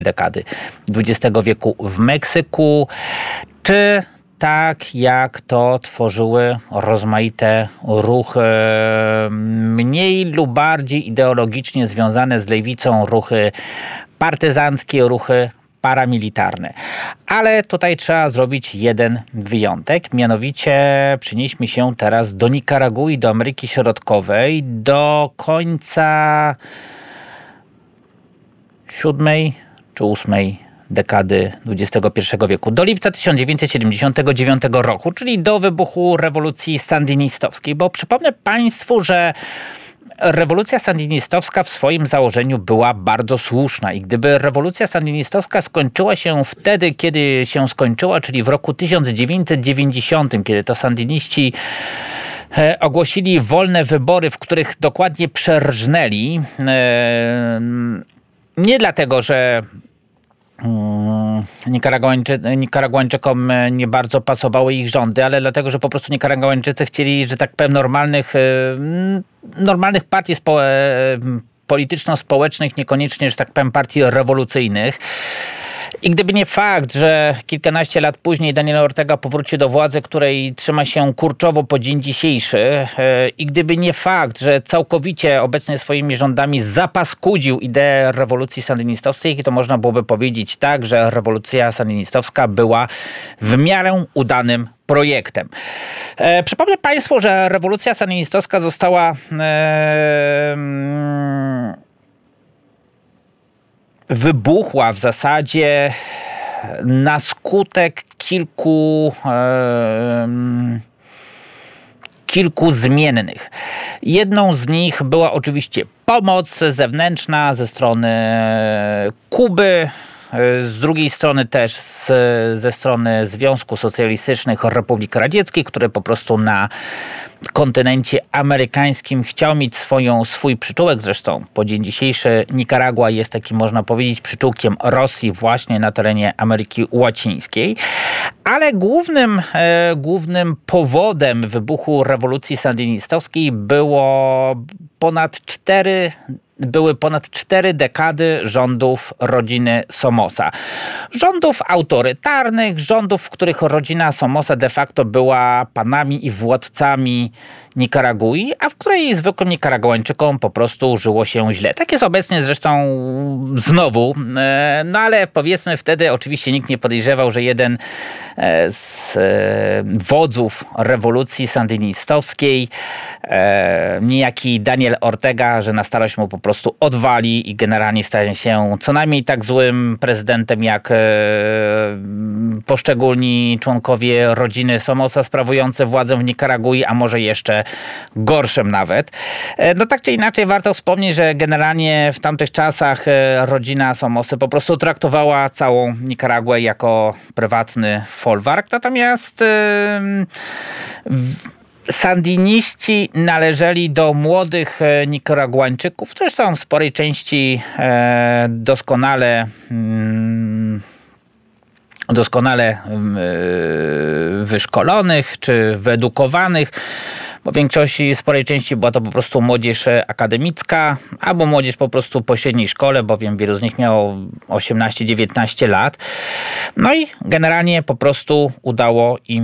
dekady XX wieku w Meksyku, czy tak jak to tworzyły rozmaite ruchy mniej lub bardziej ideologicznie związane z lewicą, ruchy partyzanckie, ruchy paramilitarne. Ale tutaj trzeba zrobić jeden wyjątek, mianowicie przenieśmy się teraz do Nikaragui, do Ameryki Środkowej, do końca VII czy VIII dekady XXI wieku, do lipca 1979 roku, czyli do wybuchu rewolucji sandynistowskiej, bo przypomnę Państwu, że rewolucja sandynistowska w swoim założeniu była bardzo słuszna i gdyby rewolucja sandynistowska skończyła się wtedy, kiedy się skończyła, czyli w roku 1990, kiedy to sandyniści ogłosili wolne wybory, w których dokładnie przerżnęli, nie dlatego, że Nikaraguańczykom nie bardzo pasowały ich rządy, ale dlatego, że po prostu Nikaraguańczycy chcieli, że tak powiem, normalnych partii polityczno-społecznych, niekoniecznie, że tak powiem, partii rewolucyjnych. I gdyby nie fakt, że kilkanaście lat później Daniel Ortega powrócił do władzy, której trzyma się kurczowo po dzień dzisiejszy, i gdyby nie fakt, że całkowicie obecnie swoimi rządami zapaskudził ideę rewolucji sandynistowskiej, to można byłoby powiedzieć tak, że rewolucja sandynistowska była w miarę udanym projektem. Przypomnę Państwu, że rewolucja sandynistowska została wybuchła w zasadzie na skutek kilku zmiennych. Jedną z nich była oczywiście pomoc zewnętrzna ze strony Kuby, z drugiej strony też ze strony Związku Socjalistycznych Republik Radzieckich, które po prostu na kontynencie amerykańskim chciał mieć swój przyczółek. Zresztą po dzień dzisiejszy Nikaragua jest takim, można powiedzieć, przyczółkiem Rosji właśnie na terenie Ameryki Łacińskiej. Ale głównym powodem wybuchu rewolucji sandynistowskiej były ponad 4 dekady rządów rodziny Somoza. Rządów autorytarnych, rządów, w których rodzina Somoza de facto była panami i władcami Nikaragui, a w której zwykłym Nikaraguańczykom po prostu żyło się źle. Tak jest obecnie zresztą znowu, no ale powiedzmy wtedy oczywiście nikt nie podejrzewał, że jeden z wodzów rewolucji sandynistowskiej, niejaki Daniel Ortega, że na starość mu po prostu odwali i generalnie stanie się co najmniej tak złym prezydentem jak poszczególni członkowie rodziny Somoza sprawujące władzę w Nikaragui, a może jeszcze gorszym nawet. No tak czy inaczej warto wspomnieć, że generalnie w tamtych czasach rodzina Somosy po prostu traktowała całą Nikaraguę jako prywatny folwark, natomiast sandyniści należeli do młodych Nikaraguańczyków, zresztą w sporej części doskonale wyszkolonych czy wyedukowanych, bo w większości, sporej części była to po prostu młodzież akademicka albo młodzież po prostu po średniej szkole, bowiem wielu z nich miało 18-19 lat. No i generalnie po prostu udało im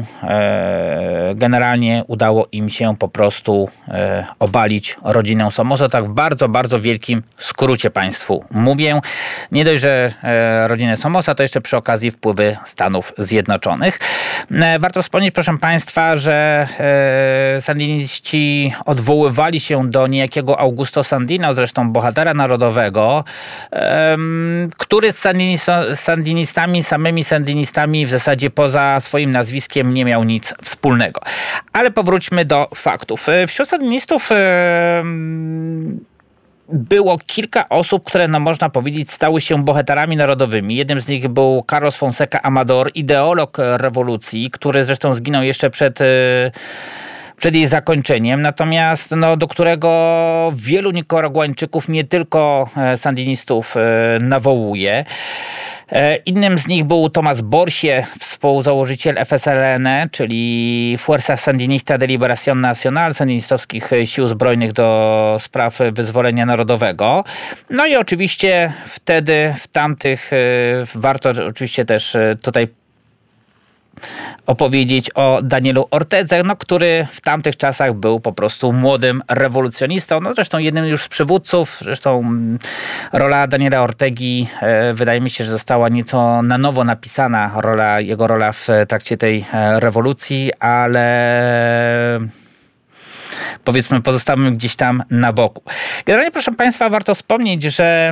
się po prostu obalić rodzinę Somoza. Tak w bardzo, bardzo wielkim skrócie Państwu mówię. Nie dość, że rodzinę Somoza, to jeszcze przy okazji wpływy Stanów Zjednoczonych. Warto wspomnieć, proszę Państwa, że sandyniści odwoływali się do niejakiego Augusto Sandino, zresztą bohatera narodowego, który z samymi sandynistami w zasadzie poza swoim nazwiskiem nie miał nic wspólnego. Ale powróćmy do faktów. Wśród sandynistów było kilka osób, które, no można powiedzieć, stały się bohaterami narodowymi. Jednym z nich był Carlos Fonseca Amador, ideolog rewolucji, który zresztą zginął jeszcze przed jej zakończeniem, natomiast do którego wielu Nikaraguańczyków, nie tylko sandynistów, nawołuje. Innym z nich był Tomás Borsie, współzałożyciel FSLN, czyli Fuerza Sandinista de Liberación Nacional, sandinistowskich sił zbrojnych do spraw wyzwolenia narodowego. No i oczywiście wtedy, w tamtych, warto oczywiście też tutaj opowiedzieć o Danielu Ortedze, który w tamtych czasach był po prostu młodym rewolucjonistą, zresztą jednym już z przywódców. Zresztą rola Daniela Ortegi wydaje mi się, że została nieco na nowo napisana, jego rola w trakcie tej rewolucji, ale powiedzmy pozostawmy gdzieś tam na boku. Generalnie, proszę Państwa, warto wspomnieć, że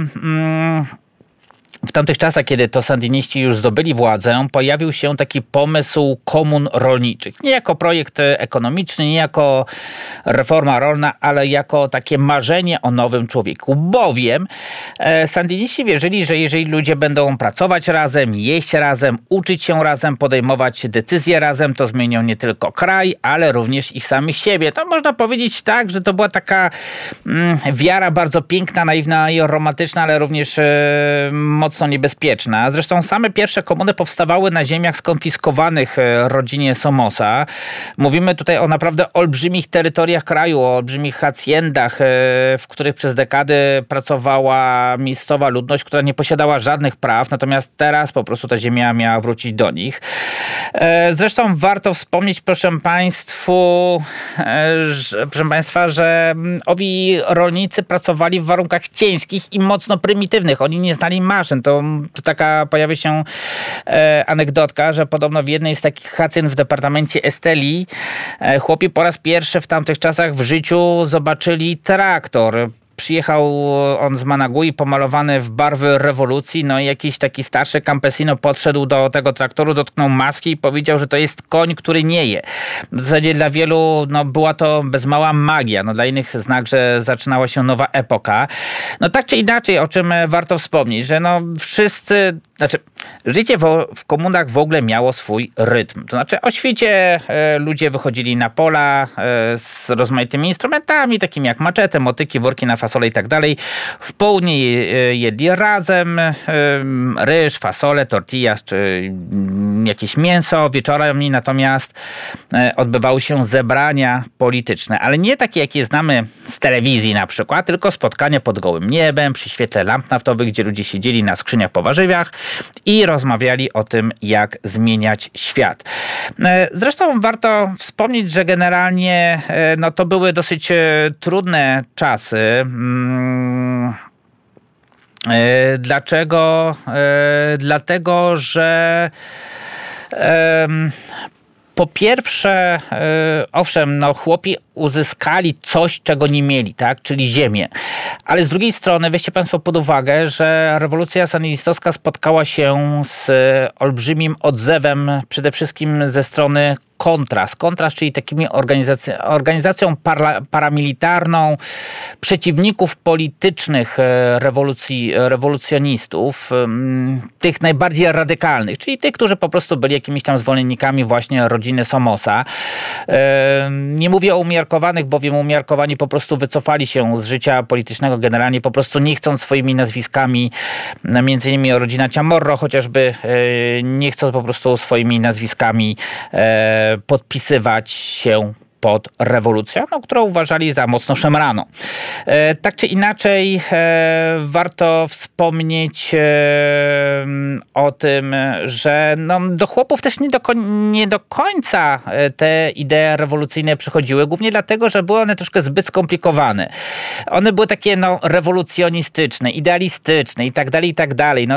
w tamtych czasach, kiedy to sandiniści już zdobyli władzę, pojawił się taki pomysł komun rolniczych. Nie jako projekt ekonomiczny, nie jako reforma rolna, ale jako takie marzenie o nowym człowieku. Bowiem sandiniści wierzyli, że jeżeli ludzie będą pracować razem, jeść razem, uczyć się razem, podejmować decyzje razem, to zmienią nie tylko kraj, ale również ich samych siebie. To można powiedzieć tak, że to była taka wiara bardzo piękna, naiwna i romantyczna, ale również mocno niebezpieczna. Zresztą same pierwsze komuny powstawały na ziemiach skonfiskowanych rodzinie Somoza. Mówimy tutaj o naprawdę olbrzymich terytoriach kraju, o olbrzymich haciendach, w których przez dekady pracowała miejscowa ludność, która nie posiadała żadnych praw, natomiast teraz po prostu ta ziemia miała wrócić do nich. Zresztą warto wspomnieć, proszę Państwa, że owi rolnicy pracowali w warunkach ciężkich i mocno prymitywnych. Oni nie znali maszyn. To taka pojawia się anegdotka, że podobno w jednej z takich haciend w departamencie Esteli chłopi po raz pierwszy w tamtych czasach w życiu zobaczyli traktor. Przyjechał on z Managui pomalowany w barwy rewolucji, no i jakiś taki starszy campesino podszedł do tego traktoru, dotknął maski i powiedział, że to jest koń, który nie je. W zasadzie dla wielu była to bez mała magia, dla innych znak, że zaczynała się nowa epoka. Tak czy inaczej, o czym warto wspomnieć, że życie w komunach w ogóle miało swój rytm. To znaczy o świcie ludzie wychodzili na pola z rozmaitymi instrumentami, takimi jak maczety, motyki, worki na fasolę i tak dalej. W południe jedli razem ryż, fasolę, tortillas czy jakieś mięso. Wieczorami natomiast odbywały się zebrania polityczne, ale nie takie, jakie znamy z telewizji na przykład, tylko spotkania pod gołym niebem, przy świetle lamp naftowych, gdzie ludzie siedzieli na skrzyniach po warzywiach i rozmawiali o tym, jak zmieniać świat. Zresztą warto wspomnieć, że generalnie to były dosyć trudne czasy. Dlaczego? Dlatego, że po pierwsze, owszem, chłopi uzyskali coś, czego nie mieli, tak? Czyli ziemię. Ale z drugiej strony weźcie Państwo pod uwagę, że rewolucja sandinistowska spotkała się z olbrzymim odzewem przede wszystkim ze strony Kontras, czyli takimi organizacją paramilitarną przeciwników politycznych rewolucjonistów, tych najbardziej radykalnych, czyli tych, którzy po prostu byli jakimiś tam zwolennikami właśnie rodziny Somoza. Nie mówię o umiarkowanych, bowiem umiarkowani po prostu wycofali się z życia politycznego, generalnie po prostu nie chcąc swoimi nazwiskami, między innymi rodzina Chamorro chociażby, nie chcąc po prostu swoimi nazwiskami podpisywać się pod rewolucją, którą uważali za mocno szemraną. Tak czy inaczej warto wspomnieć o tym, że do chłopów też nie do końca te idee rewolucyjne przychodziły, głównie dlatego, że były one troszkę zbyt skomplikowane. One były takie rewolucjonistyczne, idealistyczne i tak dalej.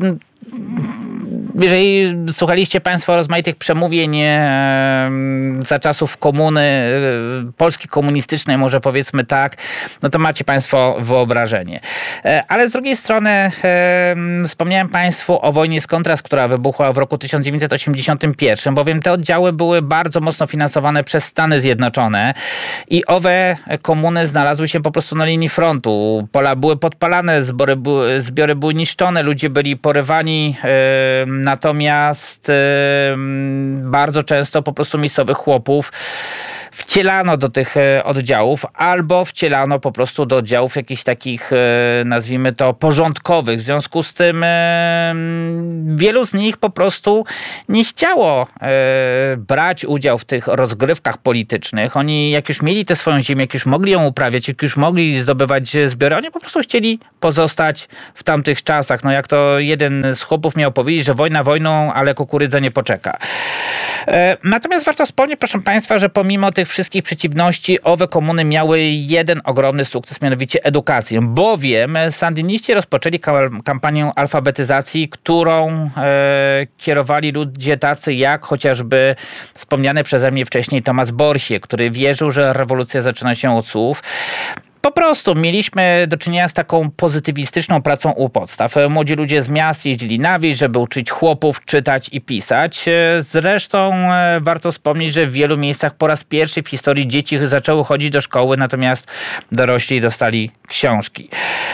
Jeżeli słuchaliście Państwo rozmaitych przemówień za czasów komuny, Polski komunistycznej, może powiedzmy tak, to macie Państwo wyobrażenie. Ale z drugiej strony wspomniałem Państwu o wojnie z Kontras, która wybuchła w roku 1981, bowiem te oddziały były bardzo mocno finansowane przez Stany Zjednoczone i owe komuny znalazły się po prostu na linii frontu. Pola były podpalane, zbiory były niszczone, ludzie byli porywani, natomiast bardzo często po prostu miejscowych chłopów wcielano do tych oddziałów, albo wcielano po prostu do oddziałów jakichś takich, nazwijmy to, porządkowych. W związku z tym wielu z nich po prostu nie chciało brać udziału w tych rozgrywkach politycznych. Oni jak już mieli tę swoją ziemię, jak już mogli ją uprawiać, jak już mogli zdobywać zbiory, oni po prostu chcieli pozostać w tamtych czasach. No jak to jeden z chłopów miał powiedzieć, że wojna wojną, ale kukurydza nie poczeka. Natomiast warto wspomnieć, proszę Państwa, że pomimo tych wszystkich przeciwności owe komuny miały jeden ogromny sukces, mianowicie edukację, bowiem sandyniści rozpoczęli kampanię alfabetyzacji, którą kierowali ludzie tacy jak chociażby wspomniany przeze mnie wcześniej Thomas Borchie, który wierzył, że rewolucja zaczyna się od słów. Po prostu mieliśmy do czynienia z taką pozytywistyczną pracą u podstaw. Młodzi ludzie z miast jeździli na wieś, żeby uczyć chłopów czytać i pisać. Zresztą warto wspomnieć, że w wielu miejscach po raz pierwszy w historii dzieci zaczęły chodzić do szkoły, natomiast dorośli dostali książki.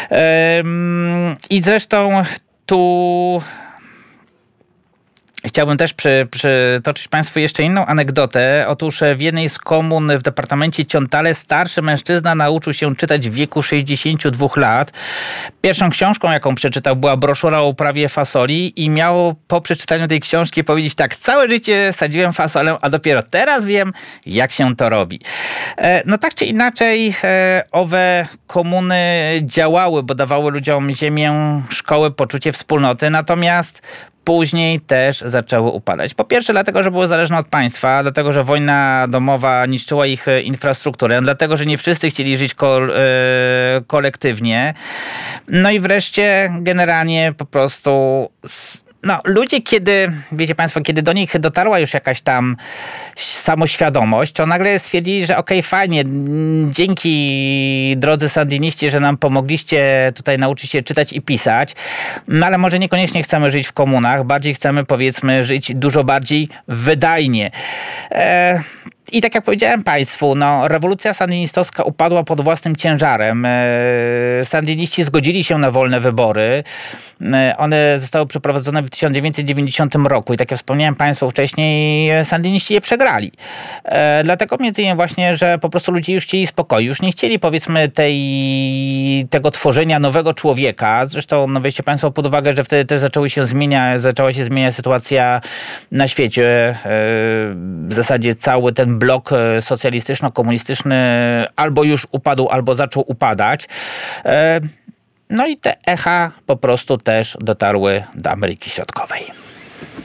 I zresztą tu chciałbym też przytoczyć Państwu jeszcze inną anegdotę. Otóż w jednej z komun w departamencie Ciontale starszy mężczyzna nauczył się czytać w wieku 62 lat. Pierwszą książką, jaką przeczytał, była broszura o uprawie fasoli i miał po przeczytaniu tej książki powiedzieć tak: całe życie sadziłem fasolę, a dopiero teraz wiem, jak się to robi. No tak czy inaczej owe komuny działały, bo dawały ludziom ziemię, szkoły, poczucie wspólnoty, natomiast później też zaczęły upadać. Po pierwsze dlatego, że były zależne od państwa, dlatego, że wojna domowa niszczyła ich infrastrukturę, dlatego, że nie wszyscy chcieli żyć kolektywnie. No i wreszcie generalnie po prostu ludzie, wiecie Państwo, kiedy do nich dotarła już jakaś tam samoświadomość, to nagle stwierdzili, że okej, fajnie, dzięki drodzy sandyniści, że nam pomogliście tutaj nauczyć się czytać i pisać, no ale może niekoniecznie chcemy żyć w komunach, bardziej chcemy, powiedzmy, żyć dużo bardziej wydajnie. I tak jak powiedziałem Państwu, rewolucja sandynistowska upadła pod własnym ciężarem. Sandyniści zgodzili się na wolne wybory. One zostały przeprowadzone w 1990 roku i tak jak wspomniałem Państwu wcześniej, sandyniści je przegrali. Dlatego między innymi właśnie, że po prostu ludzie już chcieli spokoju, już nie chcieli, powiedzmy, tego tworzenia nowego człowieka. Zresztą weźcie Państwo pod uwagę, że wtedy też zaczęła się zmieniać sytuacja na świecie. W zasadzie cały ten blok socjalistyczno-komunistyczny albo już upadł, albo zaczął upadać. No i te echa po prostu też dotarły do Ameryki Środkowej.